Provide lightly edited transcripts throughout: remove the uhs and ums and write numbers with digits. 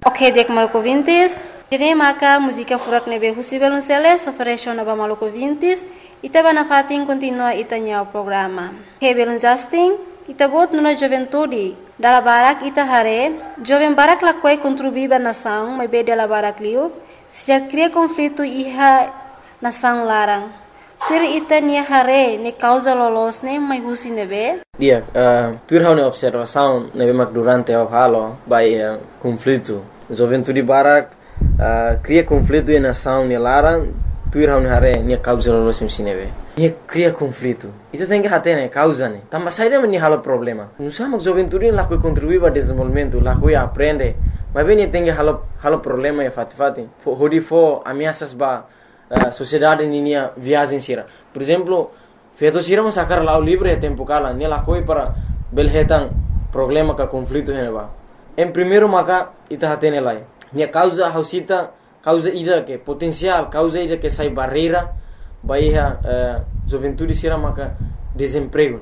Ok, dek Maluku Vintis. Dine maka música furak nebe Husi Belunceles ofereció naba Maluku Vintis. Ita bana fatin continua itanya o programa. He Belun Justin, ita bot nuna juventude. Dala barak ita hare, jovem barak lakwai contribuiba nação, mas be dala barak liu, se já cria conflito iha nação larang. Tur ita nia hare ne causa lolos ne mai Husi nebe. Dia, tur hau ne observação nebe mak durante o halo by conflito. Juventude barak cria conflito e nação ne larang, tur hau ne hare ne causa lolos nebe. Ia cria conflito. Itu tem que hater né, causa né. Também saída mas halo problema. Não sabe que juventude lá que contribui para desenvolvimento, lá que aprende. Mas bem tem que halo problema e fati. Hodi fo ameaças ba sociedade ninia viagem sira. Por exemplo, feito sira mas sacar lá o livro é tempo cala, né lá coi para belhetan problema ka conflito né ba. Em primeiro maka ita hater né lá. Nia causa hausita, causa ida que potencial, causa ida que sai barreira. Bahia juventude sira maka desemprego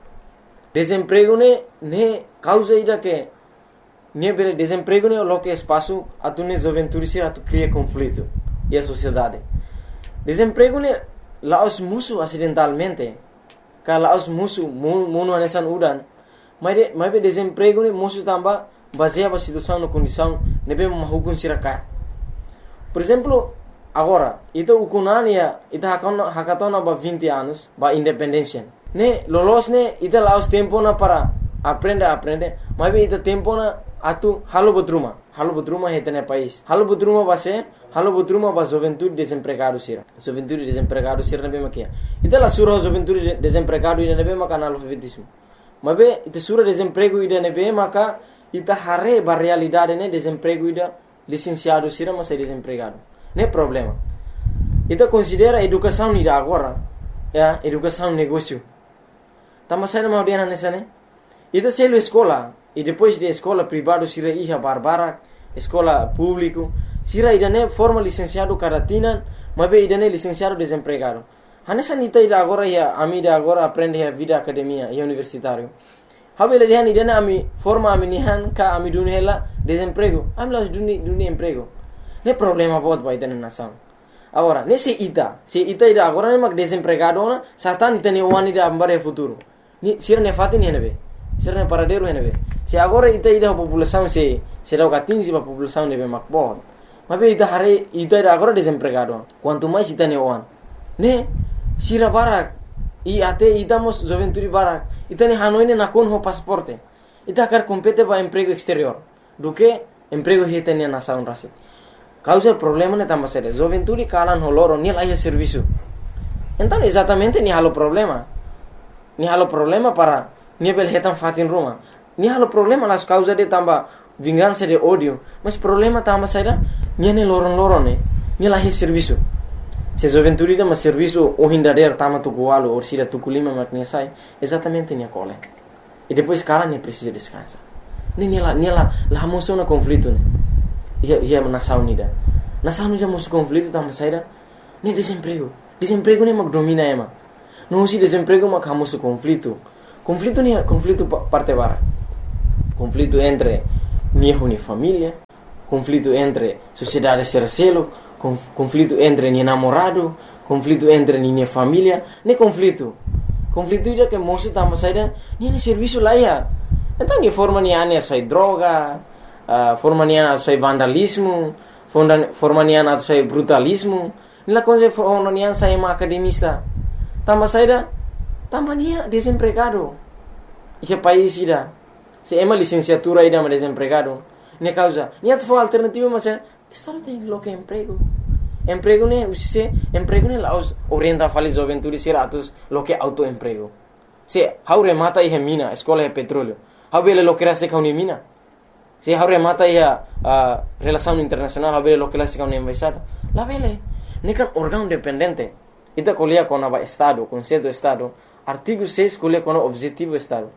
ne causa ida que ne bele desemprego ne lo que espaço atune juventude sira tu cria conflito e a sociedade desemprego ne laos musu acidentalmente ka laos musu mono anesan udan mas be desemprego ne musu tamba baseia ba situação no condição ne be mahukun sira ka por exemplo. Agora, ito ukunania, ito hakatona ba 20 anos, ba independência. Ne, lolos ne, ito laos tempo na para aprende, mas ito tempo na atu halo botruma hete ne país. Halo botruma ba juventude desempregado sira. Juventude desempregado sira ne be makia. Ito la sura juventude desempregado ida ne be maka analfabetismo. Mas be ito sura desemprego ida ne be maka ita hare ba realidade ne desemprego ida licenciado sira mas é desempregado. Não é problema. Então considera a educação ida agora, educação negócio. Tama sai na audiana nessa né? Ida selo escola e depois de escola privado sira iha barbara, escola público, sira ida né forma licenciado caratina, mas be ida né licenciado desempregado. Hanessa nita ida agora ia amida agora aprende a vida academia e universitário. Habele dia ida né ami forma aminihan ka amidun hela desemprego. Amlas duni emprego. Não é problema pode vai ter na nação. Agora, nesse ida ida agora nem mag desempregado na, satan ita ne wani da ambare futuro. Ni sira ne fatin ne be. Sira ne paradero ne be. Se agora ita ida população se dá 15 a população ne be mag pode. Mas be ida hare ida agora desempregado. Quanto mais ita ne wan. Ne sira barak e até idamos juventude barak. Ita ne hanoi ne nakon ho pasaporte. Ita quer compete para emprego exterior. Do que emprego hita ne nação rasi. Causa problema ne tamba sere. Juventude kalan holoro ni laia serviço. Então exatamente ni halo problema. Ni halo problema para ni bel hetan fatin ruma. Ni halo problema las causa de tamba vingança de ódio. Mas problema tamba sere ni ne loron ne. Ni laia serviço. Se juventude dá serviço o hindader tama tu gualo ou sira tu kulima matnia sai. Exatamente ni a cole. E depois kalan ne precisa descansar. Ni la moção na conflito ne. Ia nação unida musu conflito tama saída nem desemprego nem mag domina ema não se desemprego mag hamusu conflito nem conflito parte bara conflito entre minha família conflito entre sociedade sercelo conflito entre minha namorado conflito entre minha família nem conflito ida que moço tama saída nem serviço lá ia então de forma ni ane sai droga forma nian atau sai vandalismo, forma nian atau sai brutalismo, nila coisa forma nian sai ma academista, tambah saida, tambah nia desempregado, ike país ida, se ema licenciatura ida ma desempregado, ne causa, nia tu alternativa macam, estado tem lo que emprego ne usise, emprego ne laos orienta fali juventude siratus lo que autoemprego, se haure mata ihe mina, escola é petróleo, haure lo que rasa kau ni mina. Se haure mata ia relação internacional haver lo que la se una embaixada la vele nekan órgão dependente ita colia com a estado conceito estado artigo 6 colia com objetivo estado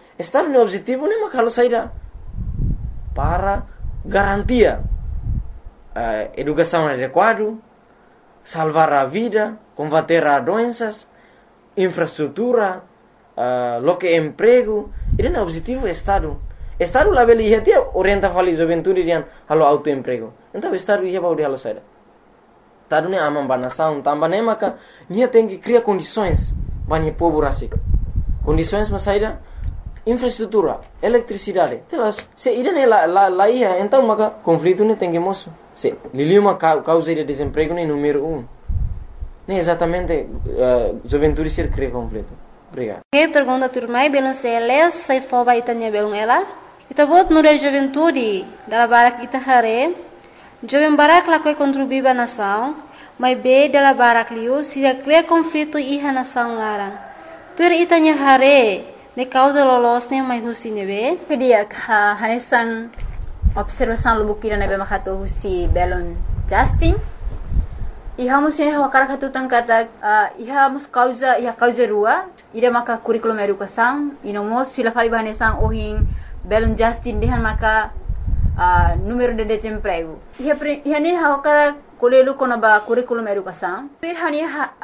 no objetivo nem makalo saída para garantia educação adequada salvar a vida combater a doenças infraestrutura lo que emprego ida no objetivo estado Estado lá beli ia tia orienta fali juventude rian halo autoemprego. Então estado ia bauri halo saída. Estado ne amam banação, tamba ne maka nia tem que criar condições bani povo rasik. Condições mas saída infraestrutura, eletricidade. Telas, se irane lá ia, então maka conflito ne tem que moço. Se lili uma causa de desemprego ne número 1. Nem exatamente juventude ser cria conflito. Obrigado. Que pergunta turmai belum seles sai foba itanya belum ela. Ita bot nura juventude dala barak ita hare. Jovem barak la koi contribui ba nação, mas be dala barak liu se cria conflito iha nação larang. Tur itanya hare ne causa lolos ne mai husi nebe. Kedia hanesan observação lubukira nebe makato husi belon Justin. Ihamos ini hawakara katutan kata ihamos causa rua ida maka curriculum educação inomos fila fali bahanesan ohin belum Justin dehan maka número de desemprego ihani hawakara kolelu konaba curriculum educação ihani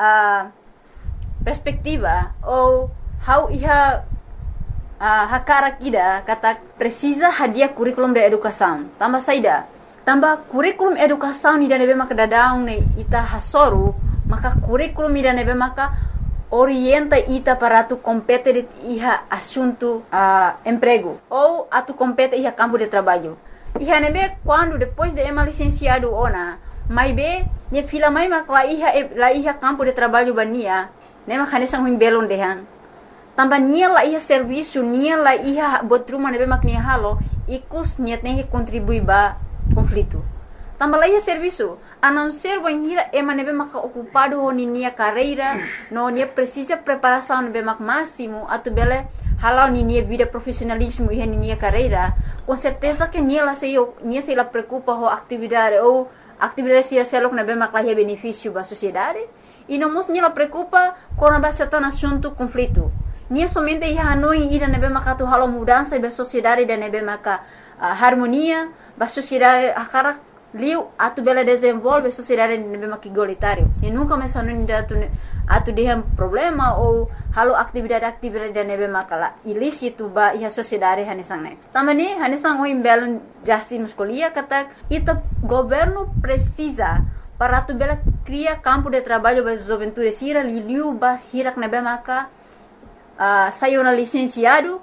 perspectiva ou how iha hakara kida kata precisa hadiah curriculum de educação tambah saida tambah kurikulum educação ida nebe maka dadang ne ita hasoru maka kurikulum ida nebe maka orienta ita para tu compete iha assunto emprego ou atu compete iha campo de trabalho iha nebe quando depois de ema licenciado ona mai be ne fila mai maka la iha campo de trabalho bania ne maka nesang huing belon dehan tambah nia la iha serviço nia la iha botruma nebe mak nia halo ikus niat ne contribui ba conflito. Tambah lagi serviço, a não ser banhira ema nebe maka ocupado honi nia carreira, no nia precisa preparação nebe mak máximo, atu bele halau ni nia vida profissionalismo e nia carreira, com certeza que nia se la preocupa ho atividade ou atividade se selok nebe mak lahia benefício ba sociedade, e não mos nia la preocupa com a certain assunto conflito. Nia somente ia hanoi ida nebe maka tu halau mudança ba sociedade da nebe maka harmonia, ba sociedade akara liu atu bela desenvolve sociedade nebe mak igualitário. E nunca mencionou ainda atu dehan problema ou halo atividade da nebe makala ilícito ba ia sociedade hanesang ne. Tamani hanesang o imbelon Justin Muscolia kata ita governo precisa para atu bela cria campo de trabalho ba juventude sira liu ba hirak nebe maka sayona licenciada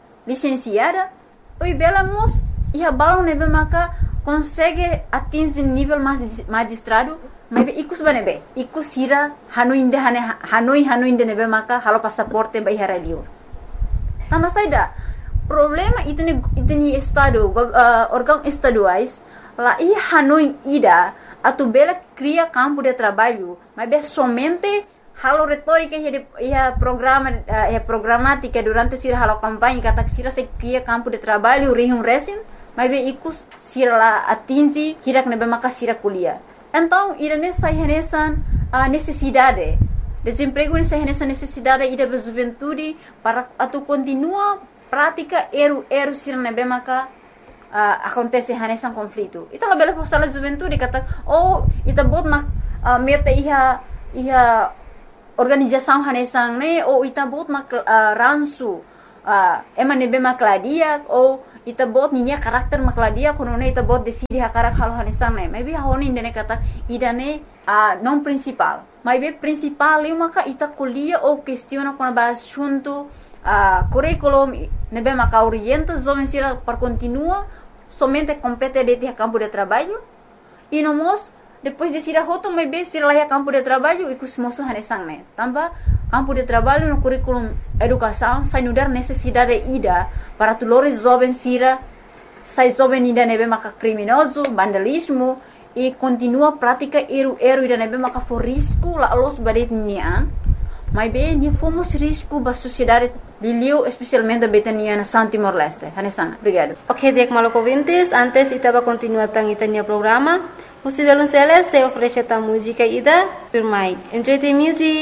oi bela mos ia balão nebe maka consegue atingir nível magistrado mas ikus banebe ikus hira hanoi inde nebe maka halo passaporte ba ihara liur tambah saida problema itni estado órgão estaduais lá hanoi ida atu bela cria campo de trabalho mas somente halo retórica ia programática durante sira halo campanha kata sira se cria campo de trabalho rihum resim mas ikus sira lá atingi hirak nebe maka sira kuliah. Então irane sai hanesan necessidade desemprego ne sai hanesan necessidade ida ba juventude para atu continua prática eru sira nebe maka acontece hanesan conflito. Ita la bela forsala juventude kata ita bot mak meta iha organização hanesang ne ou ita bot mak ransu ema nebe makladia ou ita bot ninya karakter makladia kono ne ita bot decide hakarak halo hanesang ne maybe honi ndene kata idane non principal maybe principal eu maka ita kuliah ou questiona kono ba assunto curriculum nebe maka orienta jovem sira para continua somente compete de campo de trabalho e nomos depois de sira hoto maybe sira lá campo de trabalho e kusmoso hanesang ne tambah campo de trabalho no curriculum educação sai nudar necessidade ida para tulores jovem sira sai jovem ida nebe maka criminoso vandalismo e continua prática eru ida nebe maka for risco la los badet nian mas bem ni fomos risco ba sociedade liliu especialmente betania na Timor Leste hanesang obrigado. Ok, dek maloko vintes antes itaba continua tang itania programa. Musivelun Celes se oferece ta música ida firmai. Enjoy the music.